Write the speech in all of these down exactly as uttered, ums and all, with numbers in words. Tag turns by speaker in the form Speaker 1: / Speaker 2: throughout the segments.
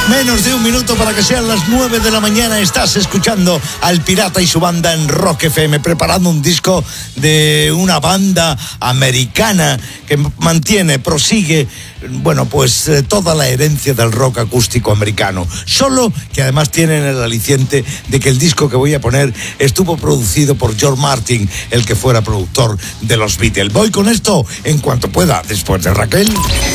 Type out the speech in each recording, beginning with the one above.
Speaker 1: Menos de un minuto para que sean las nueve de la mañana. Estás escuchando al Pirata y su banda en Rock F M, preparando un disco de una banda americana que mantiene, prosigue, bueno, pues eh, toda la herencia del rock acústico americano. Solo que además tienen el aliciente de que el disco que voy a poner estuvo producido por George Martin, el que fuera productor de los Beatles. Voy con esto en cuanto pueda, después de Raquel.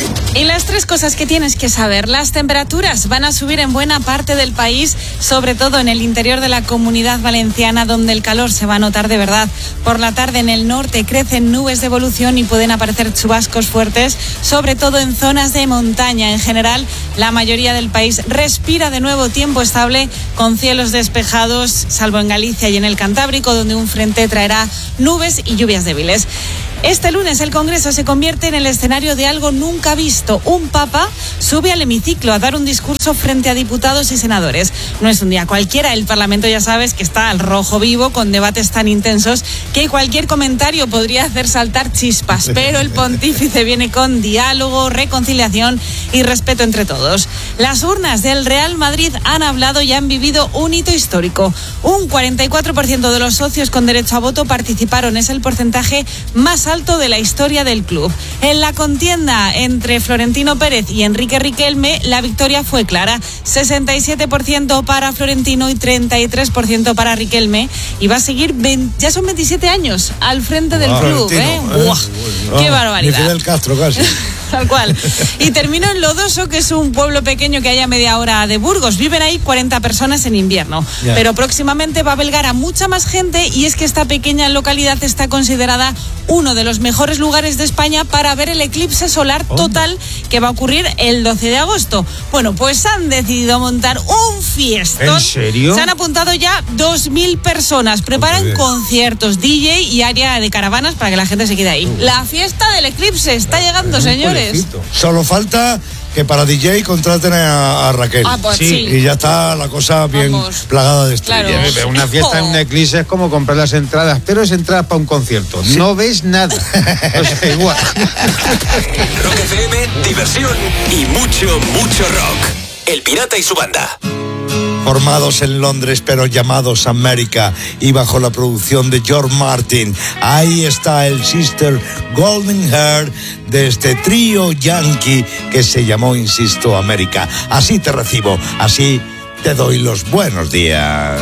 Speaker 2: Y las tres cosas que tienes que saber. Las temperaturas van a subir en buena parte del país, sobre todo en el interior de la Comunidad Valenciana, donde el calor se va a notar de verdad. Por la tarde en el norte crecen nubes de evolución y pueden aparecer chubascos fuertes, sobre todo en zonas de montaña. En general, la mayoría del país respira de nuevo tiempo estable, con cielos despejados, salvo en Galicia y en el Cantábrico, donde un frente traerá nubes y lluvias débiles. Este lunes el Congreso se convierte en el escenario de algo nunca visto. Un papa sube al hemiciclo a dar un discurso frente a diputados y senadores. No es un día cualquiera, el Parlamento ya sabes que está al rojo vivo, con debates tan intensos que cualquier comentario podría hacer saltar chispas, pero el pontífice viene con diálogo, reconciliación y respeto entre todos. Las urnas del Real Madrid han hablado y han vivido un hito histórico. Un cuarenta y cuatro por ciento de los socios con derecho a voto participaron, es el porcentaje más alto alto de la historia del club. En la contienda entre Florentino Pérez y Enrique Riquelme, la victoria fue clara, sesenta y siete por ciento para Florentino y treinta y tres por ciento para Riquelme, y va a seguir veinte, ya son veintisiete años al frente del wow, club, ¿eh? ¿eh? ¡Buah! Oh, ¡qué barbaridad!
Speaker 1: Ni Fidel Castro casi.
Speaker 2: Tal cual. Y termino en Lodoso, que es un pueblo pequeño que hay a media hora de Burgos. Viven ahí cuarenta personas en invierno. Yeah. Pero próximamente va a albergar a mucha más gente, y es que esta pequeña localidad está considerada uno de los mejores lugares de España para ver el eclipse solar total que va a ocurrir el doce de agosto. Bueno, pues han decidido montar un fiestón.
Speaker 1: ¿En serio?
Speaker 2: Se han apuntado ya dos mil personas. Preparan okay. conciertos, D J y área de caravanas para que la gente se quede ahí. Uh. La fiesta del eclipse está llegando, señores.
Speaker 1: Solo falta que para D J contraten a, a Raquel.
Speaker 2: Ah, pues sí.
Speaker 1: sí. Y ya está la cosa bien Vamos. plagada de estrellas.
Speaker 3: Claro. Una fiesta en un eclipse es como comprar las entradas, pero es entradas para un concierto. Sí. No ves nada. O sea, igual.
Speaker 4: Rock F M, diversión y mucho, mucho rock. El Pirata y su banda.
Speaker 1: Formados en Londres pero llamados América, y bajo la producción de George Martin. Ahí está el Sister Golden Hair de este trío yankee que se llamó, insisto, América. Así te recibo, así te doy los buenos días.